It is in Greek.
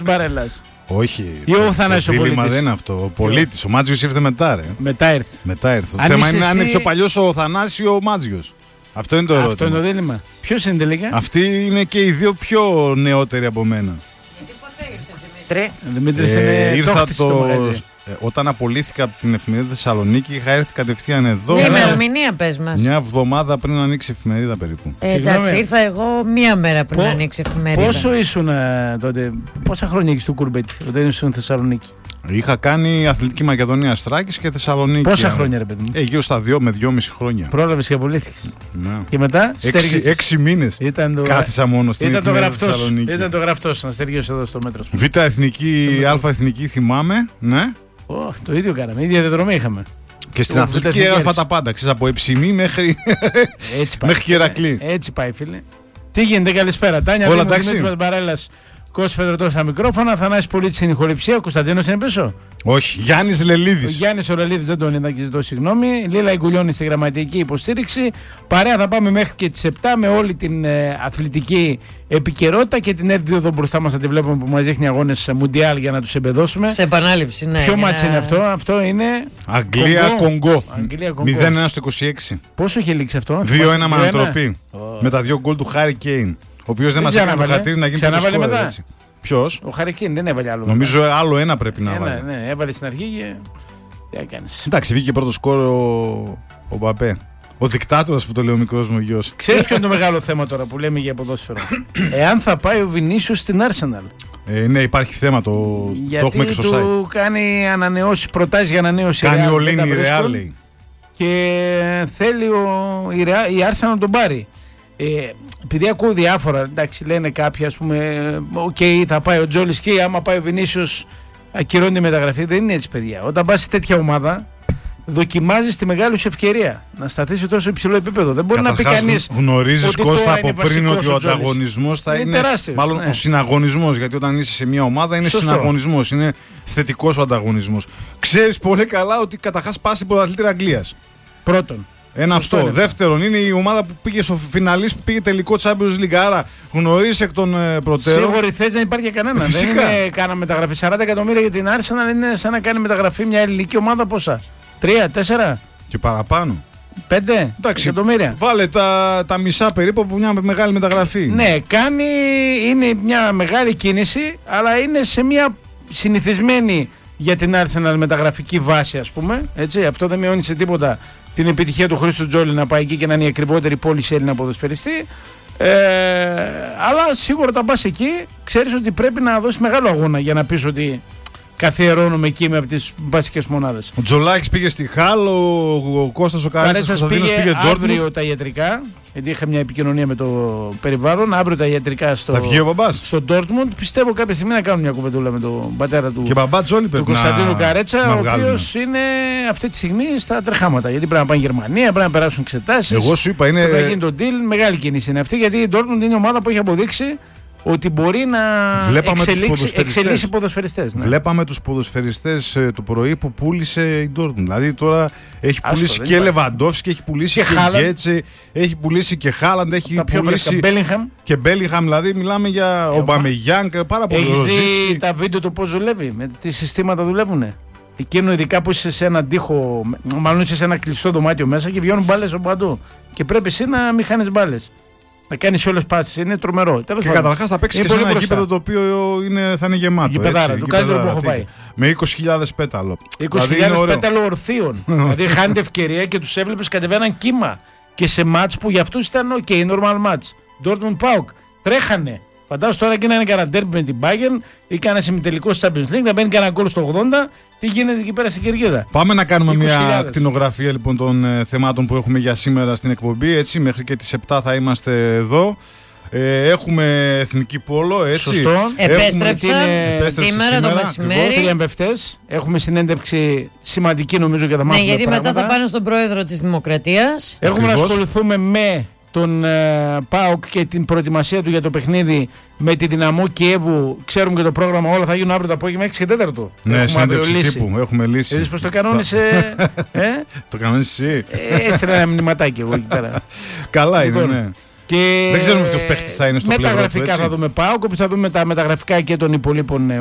Μπαρέλας. Όχι. Ή ο Θανάσης ο δίλημμα Πολίτης. δεν είναι αυτό. Ο Πολίτης. Ο Μάτζιος ήρθε μετά, ρε. Μετά ήρθε. Το θέμα είναι αν είναι πιο παλιός ο Θανάσης ή ο Μάτζιος. Αυτό είναι το ερώτημα. Αυτό είναι το δίλημμα. Ποιος είναι τελικά? Αυτοί είναι και οι δύο πιο νεότεροι από μένα. Γιατί πότε ήρθες, Δημήτρη? Δημήτρης είναι ήρθα το μαγαζί. όταν απολύθηκα από την εφημερίδα Θεσσαλονίκη, είχα έρθει κατευθείαν εδώ. Ναι, ημερομηνία πες μας. Μια εβδομάδα πριν ανοίξει η εφημερίδα περίπου. Εντάξει, ήρθα εγώ μία μέρα πριν ανοίξει η εφημερίδα. Πόσο ήσουν τότε, πόσα χρόνια έχεις στο Κουρμπέτη, όταν ήσουν Θεσσαλονίκη? Είχα κάνει Αθλητική Μακεδονία Στράκης και Θεσσαλονίκη. Πόσα χρόνια, ρε παιδί μου? Γύρω στα 2 με 2,5 χρόνια. Πρόλαβες και απολύθηκες. Ναι. Και μετά 6 μήνες. Κάθισα μόνο στην εφημερίδα Θεσσαλονίκη. Ήταν το γραφτός να στεργείς εδώ στο μέτρο. Β' εθνική, Α εθνική θυμάμαι. Ναι. Το ίδιο κάναμε, ίδια διαδρομή είχαμε. Και στην Αθλητική έγραφα τα πάντα. Ξέρεις, από Εψημή μέχρι Ηρακλή. Έτσι πάει, φίλε. Τι γίνεται, καλησπέρα. Τάνια Δημήτρης Μπαρέλας, Κώστας Πετρωτός στα μικρόφωνα, Θανάσης Πολίτης στην ηχοληψία, Κωνσταντίνος είναι πίσω. Όχι, Γιάννης Λελίδης. Ο Γιάννης ο Λελίδης δεν τον είδα και ζητώ συγγνώμη. Λίλα Ιγκουλιώνη στη γραμματική υποστήριξη. Παρέα θα πάμε μέχρι και τις 7 με όλη την αθλητική επικαιρότητα και την έρθει εδώ μπροστά μας θα τη βλέπουμε που μας δείχνει αγώνες Μουντιάλ για να τους εμπεδώσουμε. Σε επανάληψη, ναι. Ποιο μάτς είναι αυτό? Αυτό είναι Αγγλία-Κονγκό. 0-1 στο 26. Πόσο είχε λήξει αυτό? 2-1 με ανατροπή. Με τα 2 γκολ του Χάρι Κέιν. Ο οποίος δεν μας έκανε το χατήρι να γίνει το σκόρ. Ποιος? Ο Χαρικίν δεν έβαλε άλλο. Νομίζω άλλο ένα πρέπει να βάλει. Ναι, έβαλε στην αρχή και. Τι έκανες? Εντάξει, βγήκε πρώτο σκόρ ο Μπαπέ. Ο δικτάτορας που το λέει ο μικρός μου γιος. Ξέρεις ποιο είναι το μεγάλο θέμα τώρα που λέμε για ποδόσφαιρο? Εάν θα πάει ο Βινίσιος στην Arsenal. Ναι, υπάρχει θέμα. Το έχουμε και στο site. Του κάνει ανανεώσει, προτάσει για ανανέωση. Κάνει ο Λίνι Ρεάλ. Και θέλει η Arsenal να τον πάρει. Επειδή ακούω διάφορα, εντάξει, λένε κάποιοι, ας πούμε, θα πάει ο Τζόλις και άμα πάει ο Βινίσιος ακυρώνει τη μεταγραφή. Δεν είναι έτσι, παιδιά. Όταν πας σε τέτοια ομάδα, δοκιμάζεις τη μεγάλη σου ευκαιρία να σταθείς σε τόσο υψηλό επίπεδο. Δεν μπορεί να πει κανείς. Γνωρίζεις, Κώστα, από πριν ότι ο ανταγωνισμός θα είναι τεράστιος, μάλλον ο συναγωνισμός. Γιατί όταν είσαι σε μια ομάδα είναι συναγωνισμός. Είναι θετικός ο ανταγωνισμός. Ξέρεις πολύ καλά ότι καταρχάς πας στην πρωταθλήτρια Αγγλίας. Πρώτον. Ένα αυτό. Είναι. Δεύτερον, είναι η ομάδα που πήγε στο φιναλίστ, που πήγε τελικό Champions League. Άρα γνωρίζει εκ των προτέρων. Σίγουρη θέση δεν υπάρχει για κανένα. Δεν είναι κάνα μεταγραφή. 40 εκατομμύρια για την Arsenal είναι σαν να κάνει μεταγραφή μια ελληνική ομάδα πόσα? 3, 4 και παραπάνω. 5 εκατομμύρια. Βάλε τα μισά περίπου από μια μεγάλη μεταγραφή. Ναι, είναι μια μεγάλη κίνηση, αλλά είναι σε μια συνηθισμένη για την Arsenal μεταγραφική βάση, ας πούμε. Έτσι, αυτό δεν μειώνει σε τίποτα την επιτυχία του Χρήστου Τζόλι να πάει εκεί και να είναι η ακριβότερη πώληση Έλληνα ποδοσφαιριστή. Αλλά σίγουρα όταν πας εκεί, ξέρεις ότι πρέπει να δώσεις μεγάλο αγώνα για να πεις ότι καθιερώνουμε εκεί με από τις βασικές μονάδες. Ο Τζολάκης πήγε στη Χάλ, ο Κώστας ο Καρέτσας πήγε αύριο τα ιατρικά, γιατί είχα μια επικοινωνία με το περιβάλλον. Αύριο τα ιατρικά στο Ντόρτμουντ. Πιστεύω κάποια στιγμή να κάνουν μια κουβεντούλα με τον πατέρα του, του Κωνσταντίνου Καρέτσα, ο οποίος είναι αυτή τη στιγμή στα τρεχάματα. Γιατί πρέπει να πάνε Γερμανία, πρέπει να περάσουν εξετάσεις. Εγώ σου είπα, είναι. Πρέπει να γίνει το deal. Μεγάλη κίνηση είναι αυτή, γιατί η Ντόρτμουντ είναι ομάδα που έχει αποδείξει ότι μπορεί να εξελίσσει ποδοσφαιριστές. Ναι. Βλέπαμε τους ποδοσφαιριστές το πρωί που πούλησε η Dortmund. Δηλαδή τώρα έχει πουλήσει και Λεβαντόφσκι, έχει πουλήσει και Γκέτσε, έχει πουλήσει και Χάλαντ, έχει πουλήσει και Μπέλιγχαμ. Δηλαδή μιλάμε για Ομπαμεγιάνγκ, πάρα πολύ. Έχεις δει τα βίντεο του πώς δουλεύει, με τι συστήματα δουλεύουνε? Εκείνο ειδικά που είσαι σε έναν τοίχο, μάλλον είσαι σε ένα κλειστό δωμάτιο μέσα και βγαίνουν μπάλες από παντού. Και πρέπει εσύ να μην χάνεις μπάλες. Να κάνεις όλες τις πάσεις, είναι τρομερό. Και καταρχάς θα παίξεις και σε ένα γήπεδο το οποίο θα είναι γεμάτο. Γηπεδάρα, το καλύτερο που έχω πάει. Με 20.000 πέταλο. 20.000 πέταλο ορθίων. Δηλαδή χάνετε ευκαιρία και τους έβλεπες κατεβαίναν κύμα. Και σε μάτς που για αυτούς ήταν normal match. Dortmund Pauk. Τρέχανε. Φαντάσου τώρα και να είναι κανένα ντέρμπι με την Bayern ή κανένα ημιτελικό στο Champions League, να μπαίνει κανένα γκολ στο 80. Τι γίνεται εκεί πέρα στην κερκίδα? Πάμε να κάνουμε μια κτηνογραφία λοιπόν των θεμάτων που έχουμε για σήμερα στην εκπομπή. Έτσι, μέχρι και τις 7 θα είμαστε εδώ. Έχουμε εθνική πόλο, έτσι. Σωστό. Επέστρεψε σήμερα το μεσημέρι. Έχουμε συνέντευξη σημαντική νομίζω για τα μάτια. Ναι, γιατί μετά θα πάνε στον πρόεδρο της Δημοκρατίας. Έχουμε να ασχοληθούμε με τον ΠΑΟΚ και την προετοιμασία του για το παιχνίδι με τη Δυναμό Κιέβου. Ξέρουμε και το πρόγραμμα, όλα θα γίνουν αύριο το απόγευμα 6 και 4. Ναι, συνέντευξη τύπου, έχουμε λύσει. Είδες πως το κανόνισε? Το κανόνισε εσύ? Έστειλε ένα μηνυματάκι εγώ εκεί πέρα. Καλά είναι, ναι. Δεν ξέρουμε ποιος παίχτης θα είναι στο πλευρό του. Μεταγραφικά θα δούμε ΠΑΟΚ, όπως θα δούμε τα μεταγραφικά και των υπολείπων